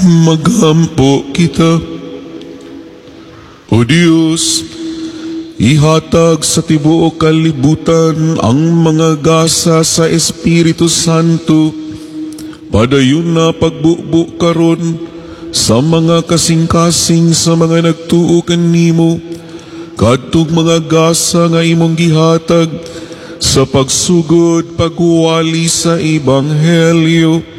Maghampo kita. O Diyos, ihatag sa tibuok kalibutan ang mga gasa sa Espiritu Santo. Padayon na pagbubo karon sa mga kasing-kasing sa mga nagtuo kanimo, kadtog mga gasa nga imong gihatag sa pagsugod pagwali sa Ebanghelyo.